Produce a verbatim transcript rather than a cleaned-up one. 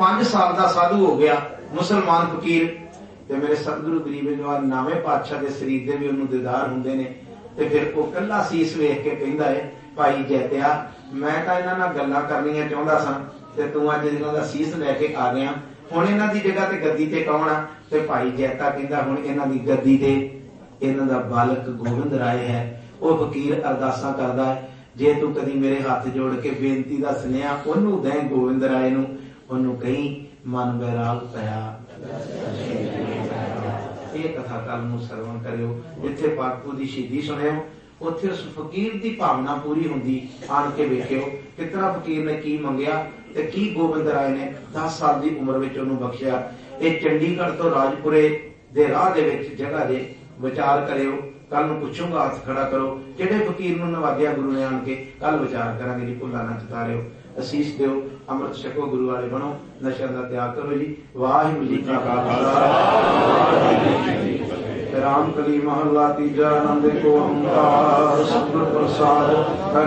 पांच साल का साधु हो गया मुसलमान फकीर। ते मेरे सतगुरु गरीब नवाज नावे पातशाह के शरीर के भी उन्होंने दीदार होंगे ने। ते फिर वो कला सीस वेख के कहता है भाई जैत्या मैं तो इन्हां नाल गल्लां करनियां चाहुंदा सां ते तूं अज इन्हां दा सीस लैके आ गया, हुण इन्हां दी जगह ते गद्दी ते कौन आ? ते भाई जैता कहंदा हुण इन्हां दी गद्दी ते इन्हां दा बालक गोबिंद राय है। वो फकीर अरदासां करदा है जे तू कदी मेरे हाथ जोड़ के बेनती दा सुनिया ओनू दें गोबिंद राय नू, ओनू कहीं मन बैराग पया। ये कथा कल नूं सरवण करियो, जिथे पाकू दी शहीदी सुनियो उत्थे उस फकीर दी भावना पूरी हुंदी। आण के वेखियो कितना फकीर ने की मंगिया ते की गोबिंद राय ने दस साल दी उम्र विच उहनूं बख्शिया। ये चंडीगढ़ तो राजपुरे दे राह दे विच जगह दे विचार करियो, कल नूं पुछूंगा हथ खड़ा करो किहड़े फकीर नूं नवाजिया गुरु ने आण के, कल विचार करांगे जी। भुल्ला ना चतारियो, असीस दिओ, अमृत छको, गुरु वाले बनो, नशा दा त्याग करो जी। वाहिगुरू जी का खालसा। राम कली महला तीजा, आनंद को ओंकार, सतगुर प्रसाद।